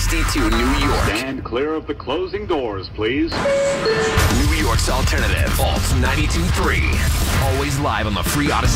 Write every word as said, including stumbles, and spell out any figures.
sixty-two, New York. Stand clear of the closing doors, please. New York's alternative, Alt ninety-two point three. Always live on the free Odyssey.